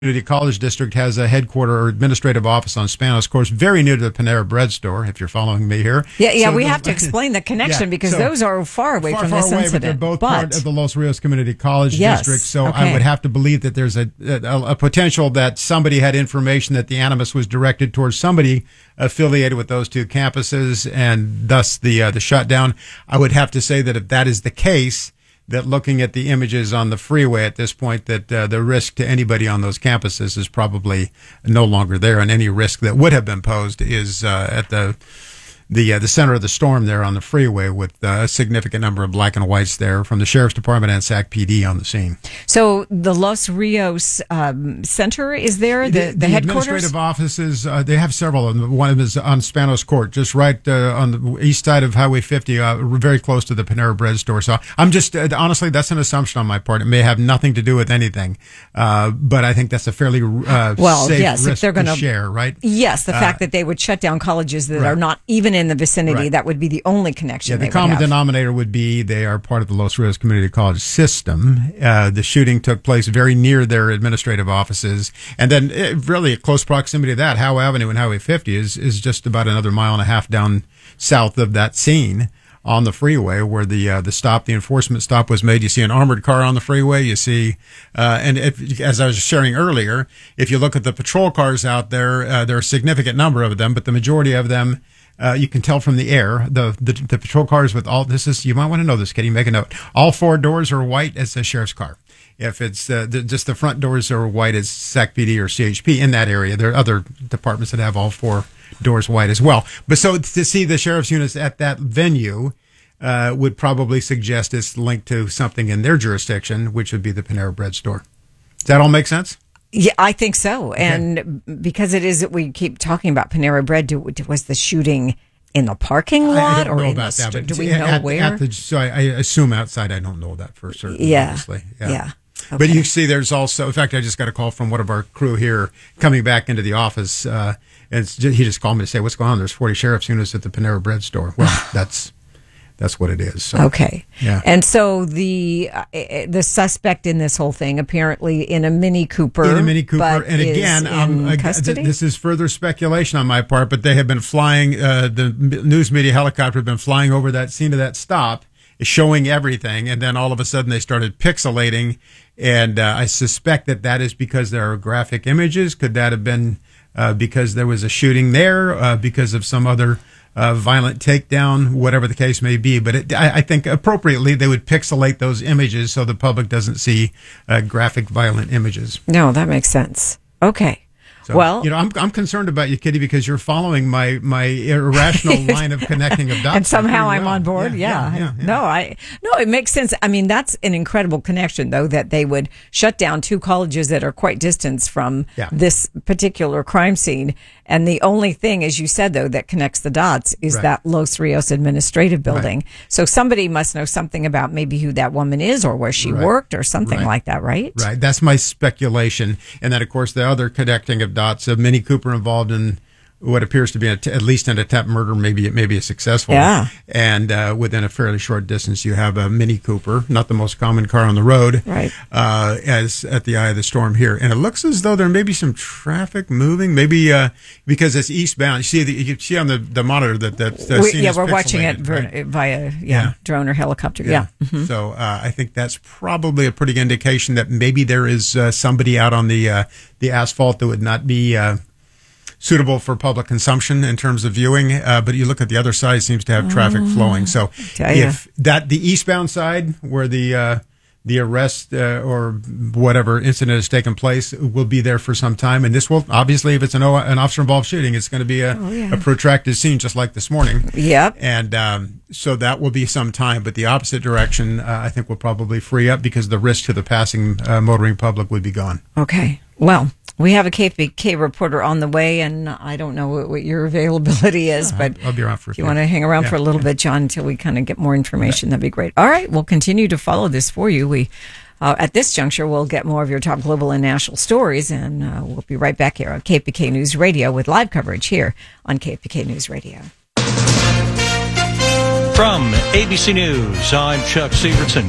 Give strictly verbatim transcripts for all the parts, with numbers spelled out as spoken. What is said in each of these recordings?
Community College District has a headquarter or administrative office on Spanos Course, very near to the Panera Bread store, if you're following me here. Yeah, yeah, so we the, have to explain the connection yeah, because so those are far away far, from far this away, incident. But they're both but, part of the Los Rios Community College yes, District, so okay. I would have to believe that there's a, a, a potential that somebody had information that the animus was directed towards somebody affiliated with those two campuses, and thus the uh, the shutdown. I would have to say that if that is the case, that looking at the images on the freeway at this point, that uh, the risk to anybody on those campuses is probably no longer there, and any risk that would have been posed is uh, at the the uh, the center of the storm there on the freeway, with uh, a significant number of black and whites there from the Sheriff's Department and S A C P D on the scene. So the Los Rios um, Center is there, the, the, the, the headquarters? Administrative offices, uh, they have several of them. One of them is on Spanos Court, just right uh, on the east side of Highway fifty, uh, very close to the Panera Bread store. So I'm just, uh, honestly, that's an assumption on my part. It may have nothing to do with anything, uh, but I think that's a fairly uh, well, safe yes, risk if they're gonna, to share, right? Yes, the uh, fact that they would shut down colleges that right. are not even in the vicinity, right. that would be the only connection. Yeah, the they common would have. denominator would be they are part of the Los Rios Community College system. Uh, the shooting took place very near their administrative offices, and then uh, really at close proximity to that, Howe Avenue and Highway fifty is is just about another mile and a half down south of that scene on the freeway where the uh, the stop, the enforcement stop was made. You see an armored car on the freeway. You see, uh, and if, as I was sharing earlier, if you look at the patrol cars out there, uh, there are a significant number of them, but the majority of them, Uh, you can tell from the air, the, the the patrol cars with all, this is, you might want to know this, Kitty, make a note. All four doors are white as a sheriff's car. If it's uh, the, just the front doors are white as S A C P D or C H P in that area. There are other departments that have all four doors white as well. But so to see the sheriff's units at that venue uh, would probably suggest it's linked to something in their jurisdiction, which would be the Panera Bread store. Does that all make sense? Yeah, I think so. Okay. And because it is that we keep talking about Panera Bread, do, was the shooting in the parking lot? I, I don't or know in about the that. st- But do we at, know at, where? At the, so I, I assume outside. I don't know that for certain. Yeah. Obviously. Yeah. yeah. Okay. But you see, there's also, in fact, I just got a call from one of our crew here coming back into the office. Uh, and it's just, he just called me to say, what's going on? There's forty sheriff's units at the Panera Bread store. Well, that's... That's what it is. So, okay. Yeah. And so the uh, the suspect in this whole thing, apparently in a Mini Cooper. In a Mini Cooper. But and again, is um, in ag- custody? th- this is further speculation on my part, but they have been flying, uh, the m- news media helicopter have been flying over that scene of that stop, showing everything. And then all of a sudden they started pixelating. And uh, I suspect that that is because there are graphic images. Could that have been uh, because there was a shooting there, uh, because of some other Uh, violent takedown, whatever the case may be. But it, I, I think appropriately they would pixelate those images so the public doesn't see uh, graphic, violent images. No, that makes sense. Okay. So, well, you know, I'm I'm concerned about you, Kitty, because you're following my my irrational line of connecting of dots. And somehow I'm well. on board. Yeah. Yeah, yeah, yeah. No, I no, it makes sense. I mean, that's an incredible connection, though, that they would shut down two colleges that are quite distant from Yeah. this particular crime scene. And the only thing, as you said, though, that connects the dots is Right. that Los Rios administrative building. Right. So somebody must know something about maybe who that woman is or where she Right. worked or something Right. like that, right? Right. That's my speculation. And then, of course, the other connecting of dots of Mini Cooper involved in what appears to be a t- at least an attempt murder, maybe it may be a successful. Yeah. And uh, within a fairly short distance, you have a Mini Cooper, not the most common car on the road, Right. uh, as at the eye of the storm here. And it looks as though there may be some traffic moving, maybe uh, because it's eastbound. You see, the, you see on the, the monitor that that the We, scene yeah, is we're watching it pixelated, ver- right? via yeah, Yeah. drone or helicopter. Yeah. Mhm. So uh, I think that's probably a pretty good indication that maybe there is uh, somebody out on the uh, the asphalt that would not be uh, suitable for public consumption in terms of viewing. Uh, but you look at the other side, it seems to have traffic flowing. So Tell ya. if that the eastbound side where the uh, the arrest uh, or whatever incident has taken place will be there for some time, and this will obviously, if it's an, an officer involved shooting, it's going to be a, Oh, yeah. a protracted scene, just like this morning. Yep. And um, so that will be some time, but the opposite direction, uh, I think, will probably free up because the risk to the passing uh, motoring public would be gone. Okay. Well, we have a K P K reporter on the way, and I don't know what, what your availability is, but I'll be around for a if you few. want to hang around Yeah, for a little yeah. bit, John, until we kind of get more information, that'd be great. All right, we'll continue to follow this for you. We, uh, at this juncture, we'll get more of your top global and national stories, and uh, we'll be right back here on K P K News Radio with live coverage here on K P K News Radio. From A B C News, I'm Chuck Severson.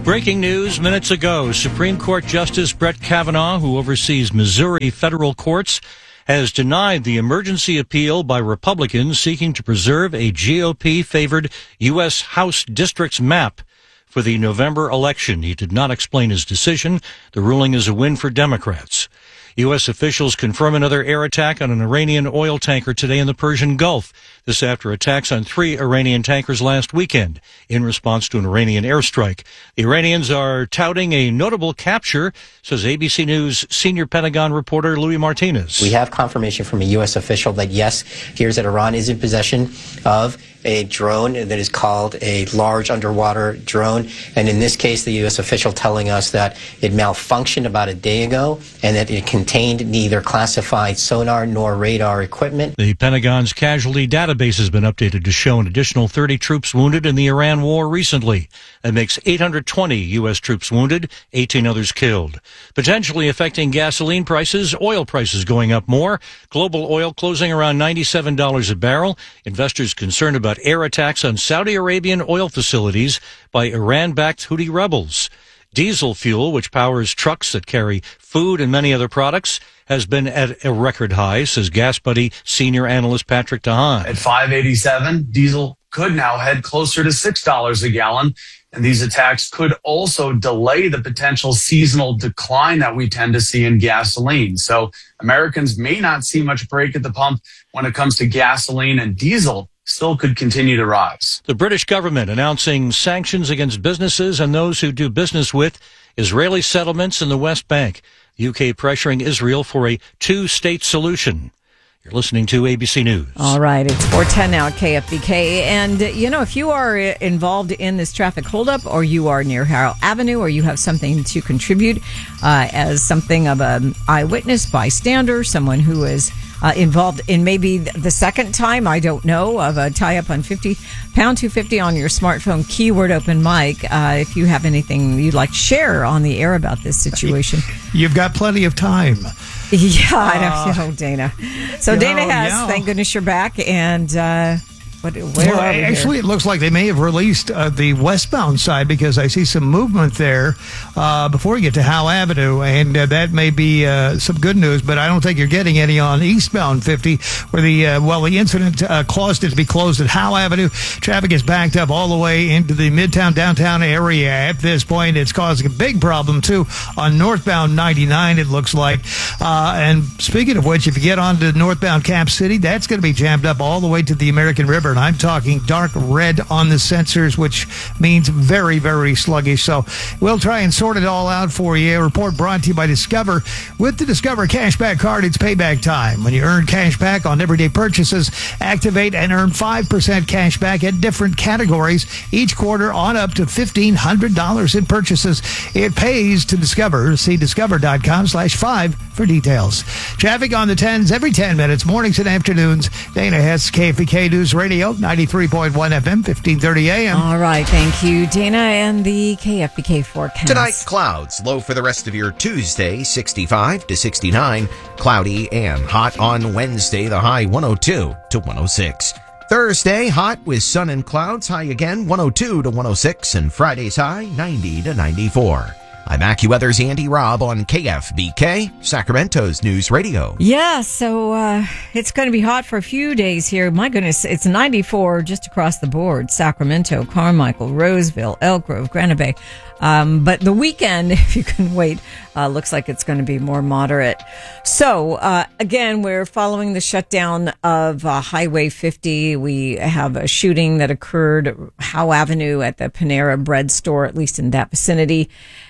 Breaking news minutes ago, Supreme Court Justice Brett Kavanaugh, who oversees Missouri federal courts, has denied the emergency appeal by Republicans seeking to preserve a G O P-favored U S House districts map for the November election. He did not explain his decision. The ruling is a win for Democrats. U S officials confirm another air attack on an Iranian oil tanker today in the Persian Gulf. This after attacks on three Iranian tankers last weekend in response to an Iranian airstrike. The Iranians are touting a notable capture, says A B C News senior Pentagon reporter Louis Martinez. We have confirmation from a U S official that, yes, here's that Iran is in possession of a drone that is called a large underwater drone. And in this case, the U S official telling us that it malfunctioned about a day ago and that it contained neither classified sonar nor radar equipment. The Pentagon's casualty database has been updated to show an additional thirty troops wounded in the Iran war recently. That makes eight hundred twenty U S troops wounded, eighteen others killed. Potentially affecting gasoline prices, oil prices going up more. Global oil closing around ninety-seven dollars a barrel. Investors concerned about air attacks on Saudi Arabian oil facilities by Iran-backed Houthi rebels. Diesel fuel, which powers trucks that carry food and many other products, has been at a record high, says Gas Buddy senior analyst Patrick DeHaan. At five eighty-seven, diesel could now head closer to six dollars a gallon. And these attacks could also delay the potential seasonal decline that we tend to see in gasoline. So Americans may not see much break at the pump when it comes to gasoline, and diesel still could continue to rise. The British government announcing sanctions against businesses and those who do business with Israeli settlements in the West Bank. The U K pressuring Israel for a two-state solution. You're listening to A B C News. All right, it's four ten now at K F B K. And, you know, if you are involved in this traffic holdup, or you are near Harrow Avenue, or you have something to contribute uh, as something of an eyewitness, bystander, someone who is uh, involved in maybe the second time, I don't know, of a tie-up on fifty, pound two fifty on your smartphone, keyword open mic. Uh, if you have anything you'd like to share on the air about this situation. You've got plenty of time. Yeah, I know. Uh, oh, Dana. So you Dana know, has, yeah. thank goodness you're back. And uh, what, where well, are we actually, here? It looks like they may have released uh, the westbound side, because I see some movement there uh, before you get to Howe Avenue, and uh, that may be uh, some good news, but I don't think you're getting any on eastbound fifty, where the, uh, well, the incident uh, caused it to be closed at Howe Avenue. Traffic is backed up all the way into the Midtown downtown area. At this point, it's causing a big problem, too, on northbound ninety-nine, it looks like. Uh, and speaking of which, if you get onto northbound Cap City, that's going to be jammed up all the way to the American River. And I'm talking dark red on the sensors, which means very, very sluggish. So we'll try and sort it all out for you. A report brought to you by Discover. With the Discover Cashback Card, it's payback time. When you earn cash back on everyday purchases, activate and earn five percent cash back at different categories each quarter on up to fifteen hundred dollars in purchases. It pays to Discover. See discover.com slash five for details. Traffic on the tens every ten minutes, mornings and afternoons. Dana Hess, K F B K News Radio, ninety-three point one F M, fifteen thirty A M. All right, thank you, Dana, and the K F B K forecast. Tonight, clouds. Low for the rest of your Tuesday, sixty-five to sixty-nine. Cloudy and hot on Wednesday, the high one oh two to one oh six. Thursday, hot with sun and clouds, high again one oh two to one oh six, and Friday's high ninety to ninety-four. I'm AccuWeather's Andy Robb on K F B K, Sacramento's News Radio. Yeah, so uh, it's going to be hot for a few days here. My goodness, it's ninety-four just across the board. Sacramento, Carmichael, Roseville, Elk Grove, Granite Bay. Um, but the weekend, if you can wait, uh, looks like it's going to be more moderate. So, uh, again, we're following the shutdown of uh, Highway fifty. We have a shooting that occurred Howe Avenue at the Panera Bread store, at least in that vicinity.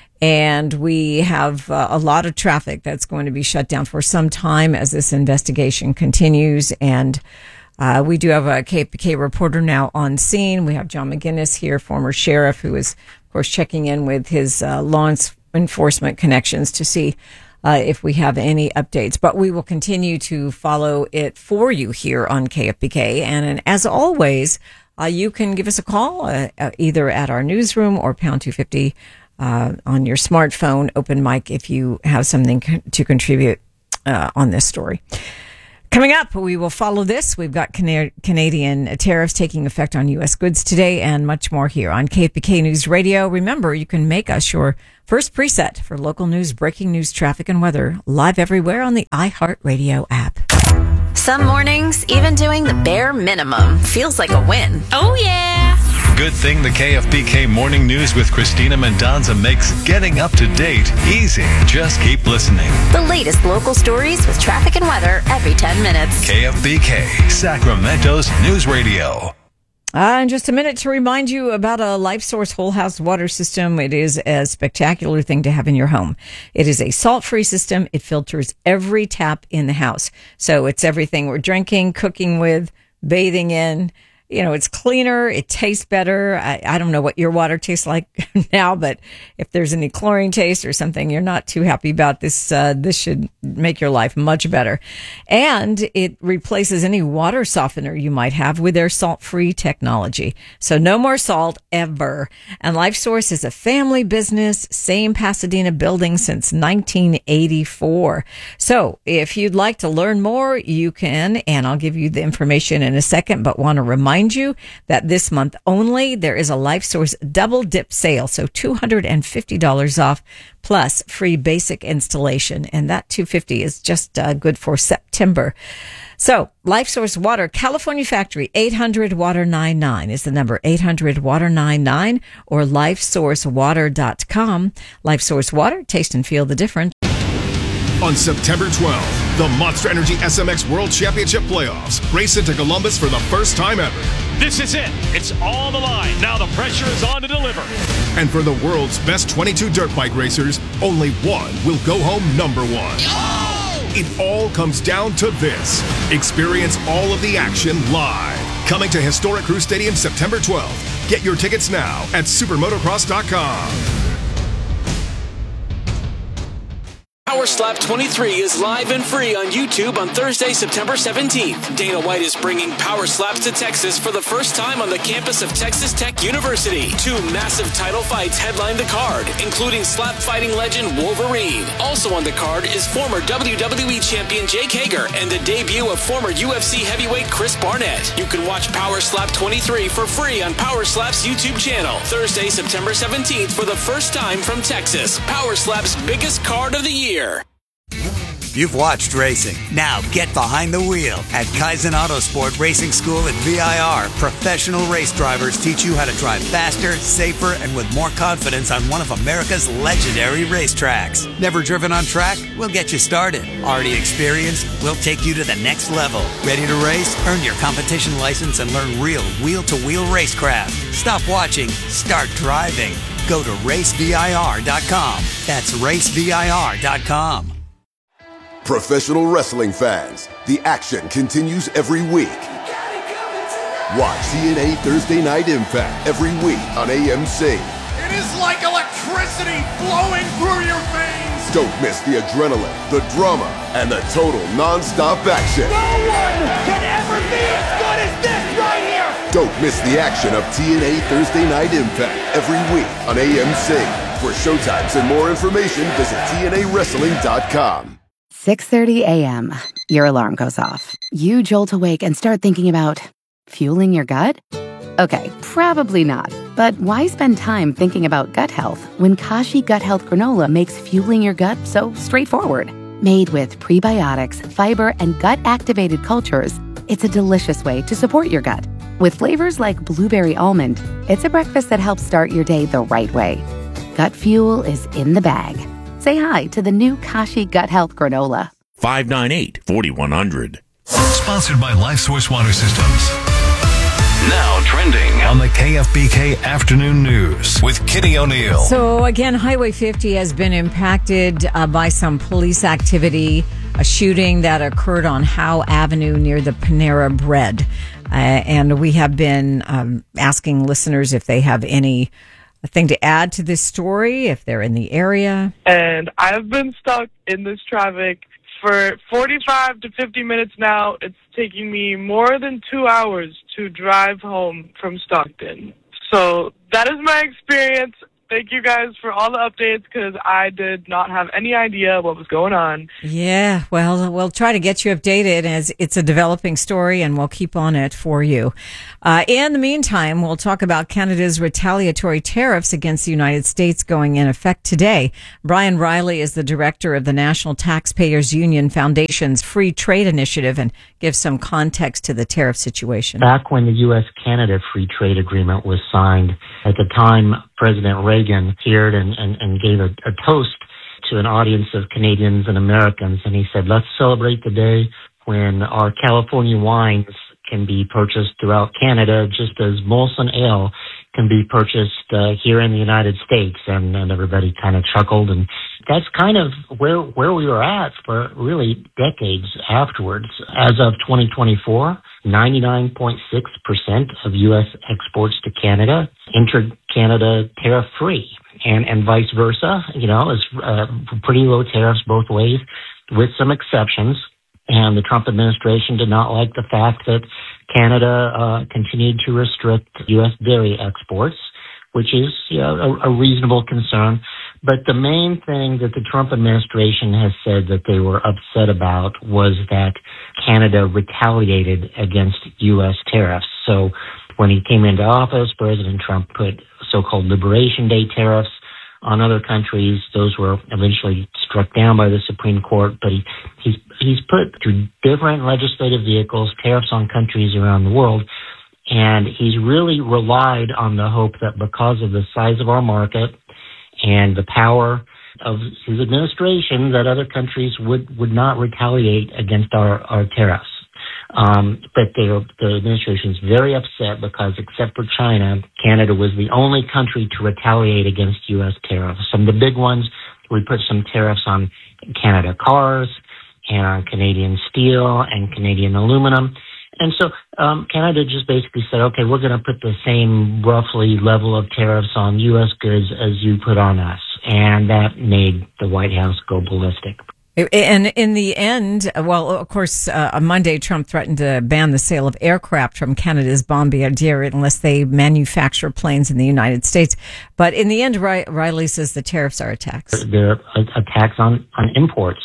And we have uh, a lot of traffic that's going to be shut down for some time as this investigation continues. And uh, we do have a K F B K reporter now on scene. We have John McGinnis here, former sheriff, who is, of course, checking in with his uh, law enforcement connections to see uh, if we have any updates. But we will continue to follow it for you here on K F B K. And, and as always, uh, you can give us a call uh, uh, either at our newsroom or pound two fifty Uh, on your smartphone, open mic, if you have something co- to contribute uh, on this story. Coming up, we will follow this. We've got Cana- Canadian tariffs taking effect on U S goods today and much more here on K F B K News Radio. Remember, you can make us your first preset for local news, breaking news, traffic, and weather live everywhere on the iHeartRadio app. Some mornings, even doing the bare minimum feels like a win. Oh, yeah. Good thing the K F B K Morning News with Christina Mendonza makes getting up to date easy. Just keep listening. The latest local stories with traffic and weather every ten minutes. K F B K, Sacramento's News Radio. Uh, in just a minute to remind you about a LifeSource whole house water system. It is a spectacular thing to have in your home. It is a salt-free system. It filters every tap in the house. So it's everything we're drinking, cooking with, bathing in. You know, it's cleaner. It tastes better. I, I don't know what your water tastes like now, but if there's any chlorine taste or something you're not too happy about, this uh, this should make your life much better. And it replaces any water softener you might have with their salt-free technology. So no more salt ever. And LifeSource is a family business, same Pasadena building since nineteen eighty-four. So if you'd like to learn more, you can, and I'll give you the information in a second, but want to remind you that this month only there is a LifeSource double dip sale, so two hundred fifty dollars off plus free basic installation, and that two hundred fifty dollars is just uh, good for September. So LifeSource Water, California Factory, eight hundred water ninety-nine is the number, eight hundred water ninety-nine, or life source water dot com. LifeSource Water, taste and feel the difference. On September twelfth, the Monster Energy S M X World Championship Playoffs race into Columbus for the first time ever. This is it. It's on the line. Now the pressure is on to deliver. And for the world's best twenty-two dirt bike racers, only one will go home number one. Oh! It all comes down to this. Experience all of the action live. Coming to historic Crew Stadium September twelfth. Get your tickets now at supermotocross dot com. Power Slap twenty-three is live and free on YouTube on Thursday, September seventeenth. Dana White is bringing Power Slaps to Texas for the first time on the campus of Texas Tech University. Two massive title fights headline the card, including slap fighting legend Wolverine. Also on the card is former W W E champion Jake Hager and the debut of former U F C heavyweight Chris Barnett. You can watch Power Slap twenty-three for free on Power Slap's YouTube channel. Thursday, September seventeenth for the first time from Texas. Power Slap's biggest card of the year. You've watched racing. Now get behind the wheel. At Kaizen Autosport Racing School at V I R, professional race drivers teach you how to drive faster, safer, and with more confidence on one of America's legendary racetracks. Never driven on track? We'll get you started. Already experienced? We'll take you to the next level. Ready to race? Earn your competition license and learn real wheel-to-wheel racecraft. Stop watching. Start driving. Go to race V I R dot com. That's race V I R dot com. Professional wrestling fans, the action continues every week. Watch T N A Thursday Night Impact every week on A M C. It is like electricity flowing through your veins. Don't miss the adrenaline, the drama, and the total non-stop action. No one can ever be as good as this right here. Don't miss the action of T N A Thursday Night Impact every week on A M C. For showtimes and more information, visit T N A wrestling dot com. six thirty a.m. Your alarm goes off. You jolt awake and start thinking about fueling your gut? Okay, probably not. But why spend time thinking about gut health when Kashi Gut Health Granola makes fueling your gut so straightforward? Made with prebiotics, fiber, and gut-activated cultures, it's a delicious way to support your gut. With flavors like blueberry almond, it's a breakfast that helps start your day the right way. Gut fuel is in the bag. Say hi to the new Kashi Gut Health Granola. five nine eight, four one zero zero. Sponsored by LifeSource Water Systems. Now trending on the K F B K Afternoon News with Kitty O'Neill. So again, Highway fifty has been impacted uh, by some police activity, a shooting that occurred on Howe Avenue near the Panera Bread. Uh, and we have been um, asking listeners if they have any thing to add to this story, if they're in the area. And I've been stuck in this traffic for forty-five to fifty minutes now. It's taking me more than two hours to drive home from Stockton. So that is my experience. Thank you guys for all the updates because I did not have any idea what was going on. Yeah, well, we'll try to get you updated as it's a developing story, and we'll keep on it for you. Uh, in the meantime, we'll talk about Canada's retaliatory tariffs against the United States going in effect today. Brian Riley is the director of the National Taxpayers Union Foundation's Free Trade Initiative and gives some context to the tariff situation. Back when the U S Canada Free Trade Agreement was signed, at the time, President Reagan appeared and, and, and gave a, a toast to an audience of Canadians and Americans, and he said, let's celebrate the day when our California wines can be purchased throughout Canada, just as Molson Ale can be purchased uh, here in the United States. And, and everybody kind of chuckled, and that's kind of where where we were at for really decades afterwards. As of twenty twenty-four, ninety-nine point six percent of U S exports to Canada entered Canada tariff-free, and, and vice versa. You know, it's uh, pretty low tariffs both ways, with some exceptions. And the Trump administration did not like the fact that Canada uh, continued to restrict U S dairy exports, which is, you know, a, a reasonable concern. But the main thing that the Trump administration has said that they were upset about was that Canada retaliated against U S tariffs. So when he came into office, President Trump put so-called Liberation Day tariffs on other countries. Those were eventually struck down by the Supreme Court, but he, he's, he's put through different legislative vehicles tariffs on countries around the world. And he's really relied on the hope that because of the size of our market and the power of his administration, that other countries would, would not retaliate against our, our tariffs. Um, but the administration is very upset because, except for China, Canada was the only country to retaliate against U S tariffs. Some of the big ones, we put some tariffs on Canada cars and on Canadian steel and Canadian aluminum. And so um, Canada just basically said, okay, we're going to put the same roughly level of tariffs on U S goods as you put on us. And that made the White House go ballistic. And in the end, well, of course, uh, on Monday, Trump threatened to ban the sale of aircraft from Canada's Bombardier unless they manufacture planes in the United States. But in the end, Riley says the tariffs are a tax. They're a, a tax on, on imports.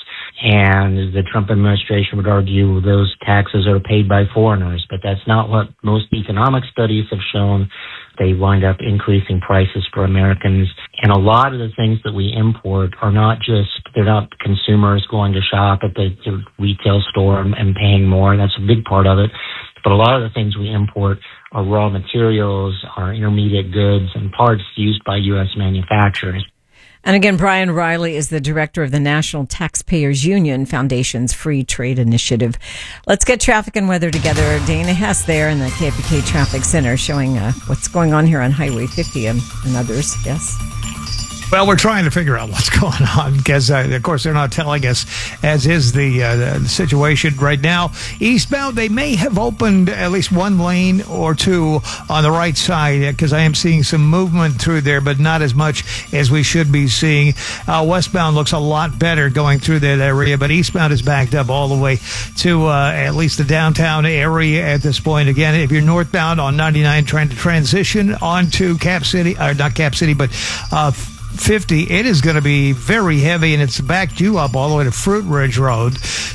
And the Trump administration would argue those taxes are paid by foreigners. But that's not what most economic studies have shown. They wind up increasing prices for Americans. And a lot of the things that we import are not just, they're not consumers going to shop at the, the retail store and, and paying more. That's a big part of it. But a lot of the things we import are raw materials, are intermediate goods and parts used by U S manufacturers. And again, Brian Riley is the director of the National Taxpayers Union Foundation's Free Trade Initiative. Let's get traffic and weather together. Dana Hess there in the K F B K Traffic Center showing uh, what's going on here on Highway fifty and, and others. Yes. Well, we're trying to figure out what's going on because, uh, of course, they're not telling us, as is the, uh, the situation right now. Eastbound, they may have opened at least one lane or two on the right side because I am seeing some movement through there, but not as much as we should be seeing. Uh, westbound looks a lot better going through that area, but eastbound is backed up all the way to uh, at least the downtown area at this point. Again, if you're northbound on ninety-nine trying to transition onto Cap City, or not Cap City, but uh, fifty, it is going to be very heavy, and it's backed you up all the way to Fruit Ridge Road.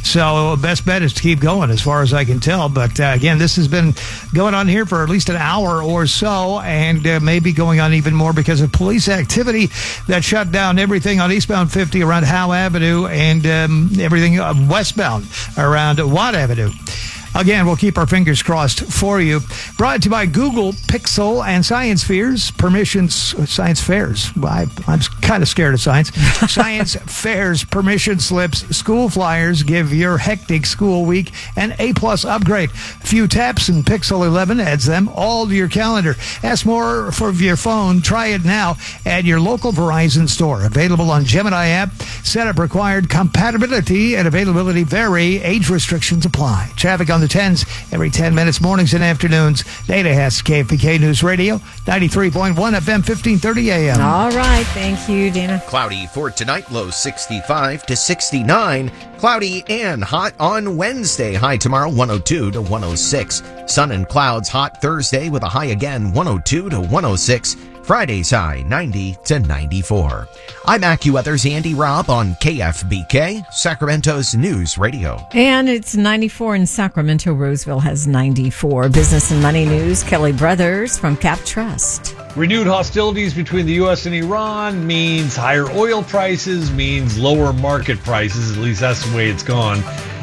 So best bet is to keep going as far as I can tell. But uh, again, this has been going on here for at least an hour or so, and uh, maybe going on even more because of police activity that shut down everything on eastbound fifty around Howe Avenue and um, everything uh, westbound around Watt Avenue. Again, we'll keep our fingers crossed for you. Brought to you by Google, Pixel, and Science Fairs. Permissions, Science Fairs. I, I'm kind of scared of science. Science Fairs, permission slips, school flyers give your hectic school week an A-plus upgrade. Few taps and Pixel eleven adds them all to your calendar. Ask more for your phone. Try it now at your local Verizon store. Available on Gemini app. Setup required. Compatibility and availability vary. Age restrictions apply. Traffic on the tens every ten minutes, mornings and afternoons. Data has K F B K News Radio, ninety-three point one F M, fifteen thirty A M. All right. Thank you, Dana. Cloudy for tonight, low sixty-five to sixty-nine. Cloudy and hot on Wednesday. High tomorrow, one oh two to one oh six. Sun and clouds, hot Thursday with a high again, one oh two to one oh six. Friday's high ninety to ninety-four. I'm AccuWeather's Andy Robb on K F B K, Sacramento's News Radio. And it's ninety-four in Sacramento. Roseville has ninety-four. Business and money news, Kelly Brothers from Cap Trust. Renewed hostilities between the U S and Iran means higher oil prices, means lower market prices. At least that's the way it's gone.